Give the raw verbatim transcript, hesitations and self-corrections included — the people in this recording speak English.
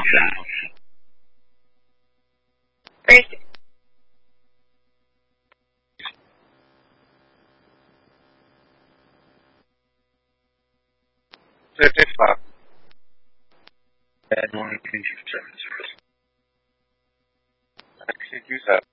off that. Great. fifty-five. And one, two, seven, zero. I could use that.